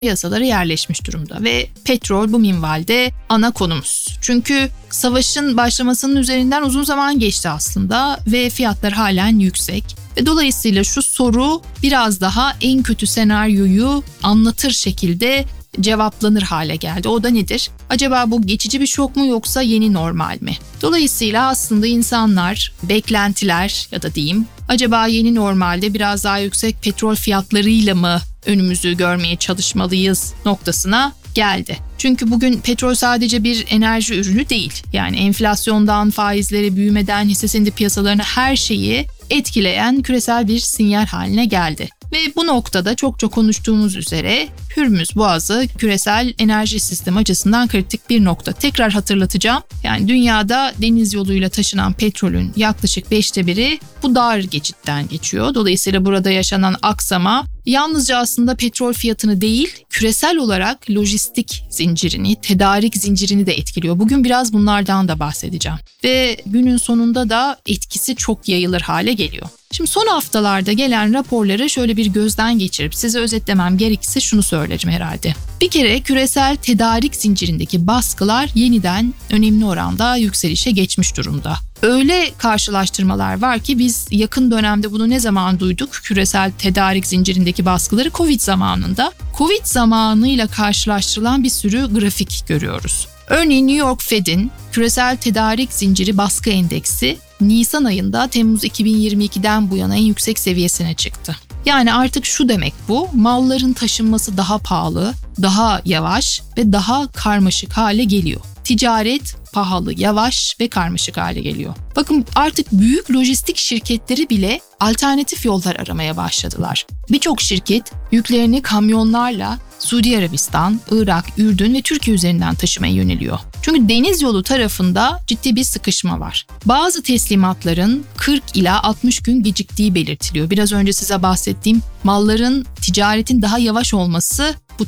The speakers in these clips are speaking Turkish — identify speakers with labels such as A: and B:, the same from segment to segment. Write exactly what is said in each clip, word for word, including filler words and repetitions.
A: piyasalara yerleşmiş durumda ve petrol bu minvalde ana konumuz. Çünkü savaşın başlamasının üzerinden uzun zaman geçti aslında ve fiyatlar halen yüksek. Ve dolayısıyla şu soru biraz daha en kötü senaryoyu anlatır şekilde cevaplanır hale geldi. O da nedir? Acaba bu geçici bir şok mu yoksa yeni normal mi? Dolayısıyla aslında insanlar, beklentiler ya da diyeyim, acaba yeni normalde biraz daha yüksek petrol fiyatlarıyla mı önümüzü görmeye çalışmalıyız noktasına geldi. Çünkü bugün petrol sadece bir enerji ürünü değil. Yani enflasyondan, faizlere, büyümeden, hisse senedi piyasalarına her şeyi etkileyen küresel bir sinyal haline geldi. Ve bu noktada çokça konuştuğumuz üzere Hürmüz Boğazı küresel enerji sistemi açısından kritik bir nokta. Tekrar hatırlatacağım. Yani dünyada deniz yoluyla taşınan petrolün yaklaşık beşte biri bu dar geçitten geçiyor. Dolayısıyla burada yaşanan aksama yalnızca aslında petrol fiyatını değil, küresel olarak lojistik zincirini, tedarik zincirini de etkiliyor. Bugün biraz bunlardan da bahsedeceğim. Ve günün sonunda da etkisi çok yayılır hale geliyor. Şimdi son haftalarda gelen raporları şöyle bir gözden geçirip size özetlemem gerekirse şunu söyleyeceğim herhalde. Bir kere küresel tedarik zincirindeki baskılar yeniden önemli oranda yükselişe geçmiş durumda. Öyle karşılaştırmalar var ki biz yakın dönemde bunu ne zaman duyduk? Küresel tedarik zincirindeki baskıları Covid zamanında. Covid zamanıyla karşılaştırılan bir sürü grafik görüyoruz. Örneğin New York Fed'in küresel tedarik zinciri baskı endeksi Nisan ayında Temmuz iki bin yirmi ikiden bu yana en yüksek seviyesine çıktı. Yani artık şu demek bu, malların taşınması daha pahalı, daha yavaş ve daha karmaşık hale geliyor. Ticaret pahalı, yavaş ve karmaşık hale geliyor. Bakın artık büyük lojistik şirketleri bile alternatif yollar aramaya başladılar. Birçok şirket yüklerini kamyonlarla Suudi Arabistan, Irak, Ürdün ve Türkiye üzerinden taşımaya yöneliyor. Çünkü deniz yolu tarafında ciddi bir sıkışma var. Bazı teslimatların kırk ila altmış gün geciktiği belirtiliyor. Biraz önce size bahsettiğim malların, ticaretin daha yavaş olması bu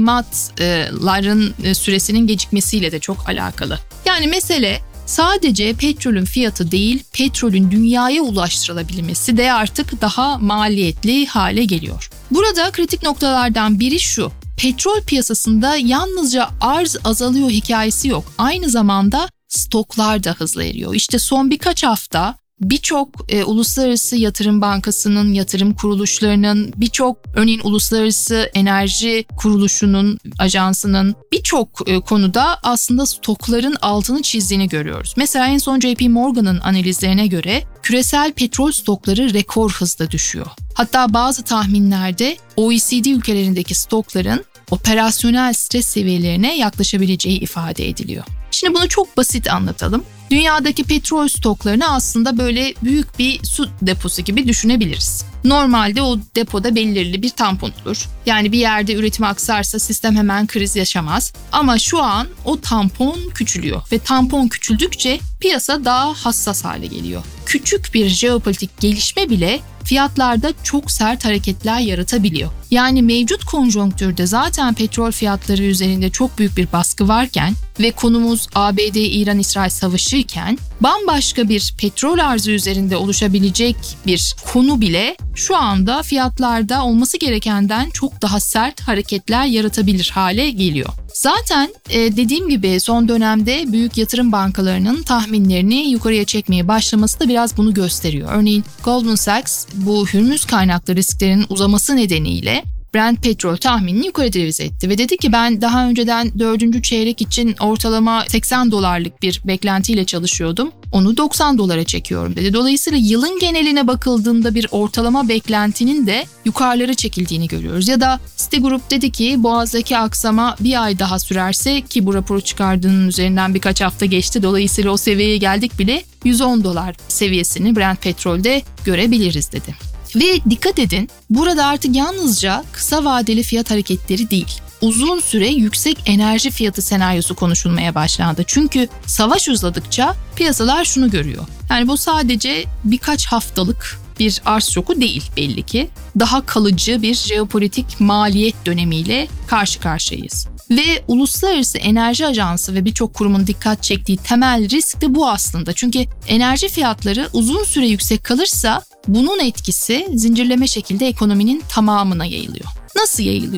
A: teslimatların süresinin gecikmesiyle de çok alakalı. Yani mesele sadece petrolün fiyatı değil, petrolün dünyaya ulaştırılabilmesi de artık daha maliyetli hale geliyor. Burada kritik noktalardan biri şu: petrol piyasasında yalnızca arz azalıyor hikayesi yok. Aynı zamanda stoklar da hızla eriyor. İşte son birkaç hafta birçok e, uluslararası yatırım bankasının, yatırım kuruluşlarının, birçok örneğin uluslararası enerji kuruluşunun, ajansının birçok e, konuda aslında stokların altını çizdiğini görüyoruz. Mesela en son J P Morgan'ın analizlerine göre küresel petrol stokları rekor hızda düşüyor. Hatta bazı tahminlerde O E C D ülkelerindeki stokların operasyonel stres seviyelerine yaklaşabileceği ifade ediliyor. Şimdi bunu çok basit anlatalım. Dünyadaki petrol stoklarını aslında böyle büyük bir su deposu gibi düşünebiliriz. Normalde o depoda belirli bir tampon olur. Yani bir yerde üretim aksarsa sistem hemen kriz yaşamaz. Ama şu an o tampon küçülüyor ve tampon küçüldükçe piyasa daha hassas hale geliyor. Küçük bir jeopolitik gelişme bile fiyatlarda çok sert hareketler yaratabiliyor. Yani mevcut konjonktürde zaten petrol fiyatları üzerinde çok büyük bir baskı varken ve konumuz A B D-İran-İsrail savaşı iken bambaşka bir petrol arzı üzerinde oluşabilecek bir konu bile şu anda fiyatlarda olması gerekenden çok daha sert hareketler yaratabilir hale geliyor. Zaten e, dediğim gibi son dönemde büyük yatırım bankalarının tahminlerini yukarıya çekmeye başlaması da biraz bunu gösteriyor. Örneğin Goldman Sachs bu Hürmüz kaynaklı risklerin uzaması nedeniyle Brent petrol tahminini yukarı revize etti ve dedi ki ben daha önceden dördüncü çeyrek için ortalama seksen dolarlık bir beklentiyle çalışıyordum. Onu doksan dolara çekiyorum dedi. Dolayısıyla yılın geneline bakıldığında bir ortalama beklentinin de yukarılara çekildiğini görüyoruz. Ya da Citigroup dedi ki Boğaz'daki aksama bir ay daha sürerse, ki bu raporu çıkardığının üzerinden birkaç hafta geçti. Dolayısıyla o seviyeye geldik bile, yüz on dolar seviyesini Brent petrolde görebiliriz dedi. Ve dikkat edin, burada artık yalnızca kısa vadeli fiyat hareketleri değil, uzun süre yüksek enerji fiyatı senaryosu konuşulmaya başlandı. Çünkü savaş uzadıkça piyasalar şunu görüyor. Yani bu sadece birkaç haftalık bir arz şoku değil belli ki. Daha kalıcı bir jeopolitik maliyet dönemiyle karşı karşıyayız. Ve Uluslararası Enerji Ajansı ve birçok kurumun dikkat çektiği temel risk de bu aslında. Çünkü enerji fiyatları uzun süre yüksek kalırsa bunun etkisi zincirleme şekilde ekonominin tamamına yayılıyor. Nasıl yayılıyor?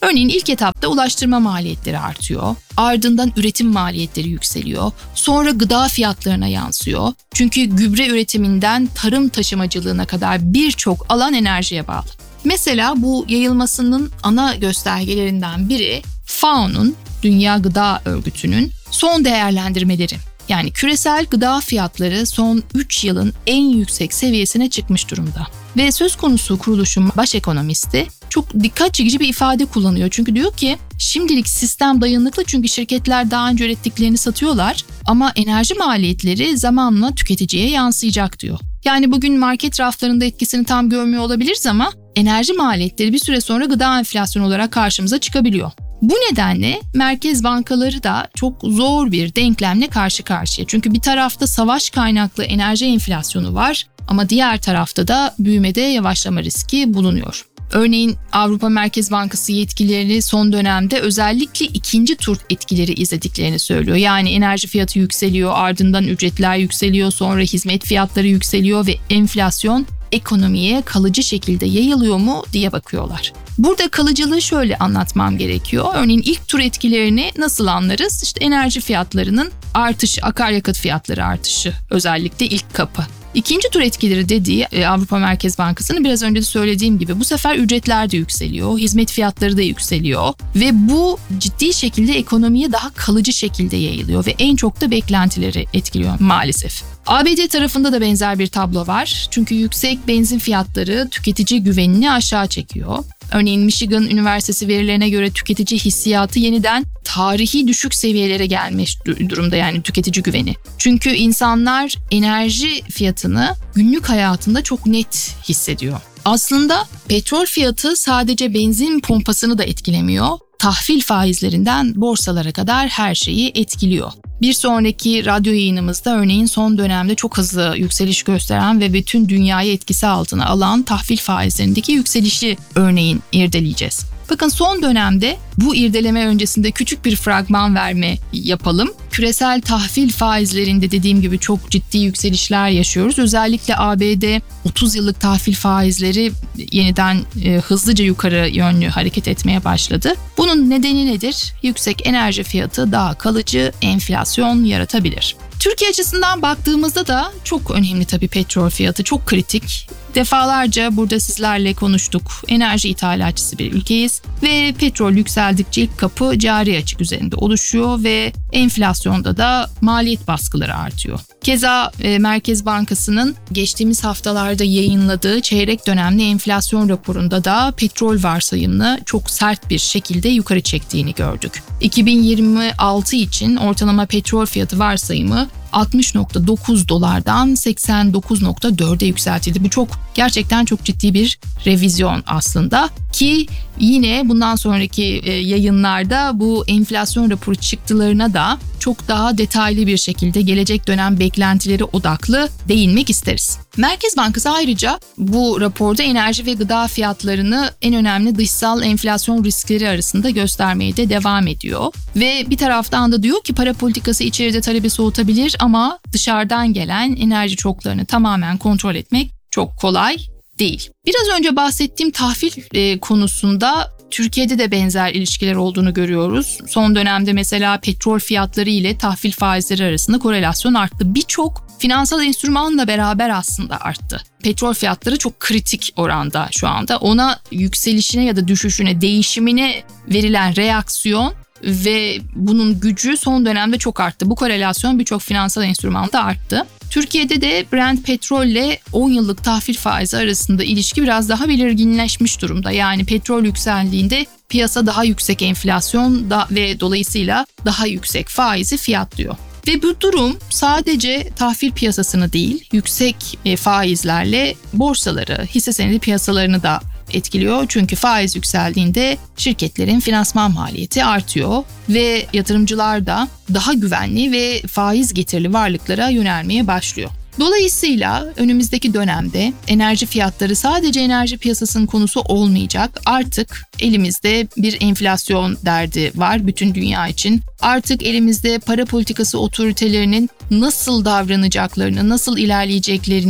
A: Örneğin ilk etapta ulaştırma maliyetleri artıyor. Ardından üretim maliyetleri yükseliyor. Sonra gıda fiyatlarına yansıyor. Çünkü gübre üretiminden tarım taşımacılığına kadar birçok alan enerjiye bağlı. Mesela bu yayılmasının ana göstergelerinden biri F A O'nun, Dünya Gıda Örgütü'nün son değerlendirmeleri. Yani küresel gıda fiyatları son üç yılın en yüksek seviyesine çıkmış durumda. Ve söz konusu kuruluşun baş ekonomisti çok dikkat çekici bir ifade kullanıyor. Çünkü diyor ki şimdilik sistem dayanıklı çünkü şirketler daha önce ürettiklerini satıyorlar ama enerji maliyetleri zamanla tüketiciye yansıyacak diyor. Yani bugün market raflarında etkisini tam görmüyor olabiliriz ama enerji maliyetleri bir süre sonra gıda enflasyonu olarak karşımıza çıkabiliyor. Bu nedenle merkez bankaları da çok zor bir denklemle karşı karşıya. Çünkü bir tarafta savaş kaynaklı enerji enflasyonu var ama diğer tarafta da büyümede yavaşlama riski bulunuyor. Örneğin Avrupa Merkez Bankası yetkilileri son dönemde özellikle ikinci tur etkileri izlediklerini söylüyor. Yani enerji fiyatı yükseliyor, ardından ücretler yükseliyor, sonra hizmet fiyatları yükseliyor ve enflasyon ekonomiye kalıcı şekilde yayılıyor mu diye bakıyorlar. Burada kalıcılığı şöyle anlatmam gerekiyor. Örneğin ilk tur etkilerini nasıl anlarız? İşte enerji fiyatlarının artışı, akaryakıt fiyatları artışı özellikle ilk kapı. İkinci tur etkileri dediği Avrupa Merkez Bankası'nın biraz önce de söylediğim gibi bu sefer ücretler de yükseliyor, hizmet fiyatları da yükseliyor ve bu ciddi şekilde ekonomiye daha kalıcı şekilde yayılıyor ve en çok da beklentileri etkiliyor maalesef. A B D tarafında da benzer bir tablo var. Çünkü yüksek benzin fiyatları tüketici güvenini aşağı çekiyor. Örneğin Michigan Üniversitesi verilerine göre tüketici hissiyatı yeniden tarihi düşük seviyelere gelmiş durumda, yani tüketici güveni. Çünkü insanlar enerji fiyatını günlük hayatında çok net hissediyor. Aslında petrol fiyatı sadece benzin pompasını da etkilemiyor. Tahvil faizlerinden borsalara kadar her şeyi etkiliyor. Bir sonraki radyo yayınımızda örneğin son dönemde çok hızlı yükseliş gösteren ve bütün dünyayı etkisi altına alan tahvil faizlerindeki yükselişi örneğin irdeleyeceğiz. Bakın son dönemde bu irdeleme öncesinde küçük bir fragman verme yapalım. Küresel tahvil faizlerinde dediğim gibi çok ciddi yükselişler yaşıyoruz. Özellikle A B D otuz yıllık tahvil faizleri yeniden e, hızlıca yukarı yönlü hareket etmeye başladı. Bunun nedeni nedir? Yüksek enerji fiyatı daha kalıcı enflasyon yaratabilir. Türkiye açısından baktığımızda da çok önemli tabii petrol fiyatı, çok kritik. Defalarca burada sizlerle konuştuk. Enerji ithalatçısı bir ülkeyiz ve petrol yükseldikçe ilk kapı cari açık üzerinde oluşuyor ve enflasyonda da maliyet baskıları artıyor. Keza e, Merkez Bankası'nın geçtiğimiz haftalarda yayınladığı çeyrek dönemli enflasyon raporunda da petrol varsayımını çok sert bir şekilde yukarı çektiğini gördük. iki bin yirmi altı için ortalama petrol fiyatı varsayımı altmış virgül dokuz dolardan seksen dokuz virgül dörde yükseltildi. Bu çok gerçekten çok ciddi bir revizyon aslında ki yine bundan sonraki yayınlarda bu enflasyon raporu çıktılarına da çok daha detaylı bir şekilde gelecek dönem beklentileri odaklı değinmek isteriz. Merkez Bankası ayrıca bu raporda enerji ve gıda fiyatlarını en önemli dışsal enflasyon riskleri arasında göstermeye de devam ediyor. Ve bir taraftan da diyor ki para politikası içeride talebi soğutabilir ama dışarıdan gelen enerji çoklarını tamamen kontrol etmek çok kolay değil. Biraz önce bahsettiğim tahvil e, konusunda Türkiye'de de benzer ilişkiler olduğunu görüyoruz. Son dönemde mesela petrol fiyatları ile tahvil faizleri arasında korelasyon arttı. Birçok finansal enstrümanla beraber aslında arttı. Petrol fiyatları çok kritik oranda şu anda. Ona yükselişine ya da düşüşüne, değişimine verilen reaksiyon ve bunun gücü son dönemde çok arttı. Bu korelasyon birçok finansal enstrümanda arttı. Türkiye'de de Brent petrol ile on yıllık tahvil faizi arasında ilişki biraz daha belirginleşmiş durumda. Yani petrol yükseldiğinde piyasa daha yüksek enflasyon da ve dolayısıyla daha yüksek faizi fiyatlıyor. Ve bu durum sadece tahvil piyasasını değil, yüksek faizlerle borsaları, hisse senedi piyasalarını da etkiliyor. Çünkü faiz yükseldiğinde şirketlerin finansman maliyeti artıyor ve yatırımcılar da daha güvenli ve faiz getirili varlıklara yönelmeye başlıyor. Dolayısıyla önümüzdeki dönemde enerji fiyatları sadece enerji piyasasının konusu olmayacak. Artık elimizde bir enflasyon derdi var bütün dünya için. Artık elimizde para politikası otoritelerinin nasıl davranacaklarını, nasıl ilerleyeceklerini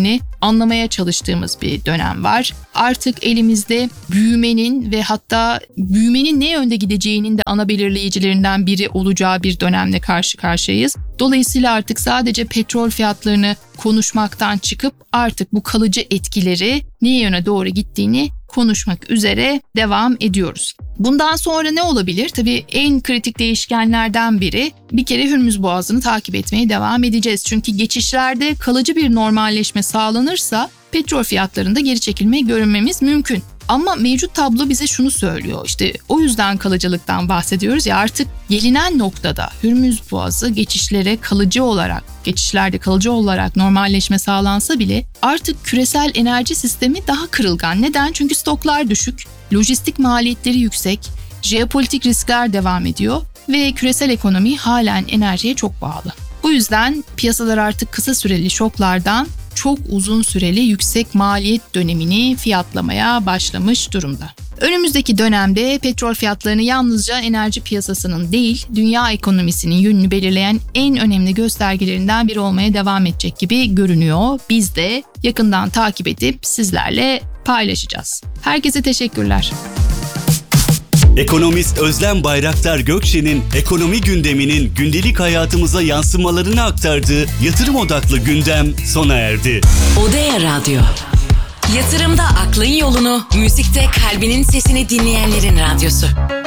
A: anlamaya çalıştığımız bir dönem var. Artık elimizde büyümenin ve hatta büyümenin ne yönde gideceğinin de ana belirleyicilerinden biri olacağı bir dönemle karşı karşıyayız. Dolayısıyla artık sadece petrol fiyatlarını konuşmaktan çıkıp artık bu kalıcı etkileri ne yöne doğru gittiğini konuşmak üzere devam ediyoruz. Bundan sonra ne olabilir? Tabii en kritik değişkenlerden biri bir kere Hürmüz Boğazı'nı takip etmeye devam edeceğiz. Çünkü geçişlerde kalıcı bir normalleşme sağlanırsa petrol fiyatlarında geri çekilme görünmemiz mümkün. Ama mevcut tablo bize şunu söylüyor. İşte o yüzden kalıcılıktan bahsediyoruz ya, artık gelinen noktada Hürmüz Boğazı geçişlere kalıcı olarak, geçişlerde kalıcı olarak normalleşme sağlansa bile artık küresel enerji sistemi daha kırılgan. Neden? Çünkü stoklar düşük, lojistik maliyetleri yüksek, jeopolitik riskler devam ediyor ve küresel ekonomi halen enerjiye çok bağlı. Bu yüzden piyasalar artık kısa süreli şoklardan çok uzun süreli yüksek maliyet dönemini fiyatlamaya başlamış durumda. Önümüzdeki dönemde petrol fiyatlarını yalnızca enerji piyasasının değil, dünya ekonomisinin yönünü belirleyen en önemli göstergelerinden biri olmaya devam edecek gibi görünüyor. Biz de yakından takip edip sizlerle paylaşacağız. Herkese teşekkürler.
B: Ekonomist Özlem Bayraktar Gökçe'nin ekonomi gündeminin gündelik hayatımıza yansımalarını aktardığı yatırım odaklı gündem sona erdi.
C: Odea Radyo. Yatırımda aklın yolunu, müzikte kalbinin sesini dinleyenlerin radyosu.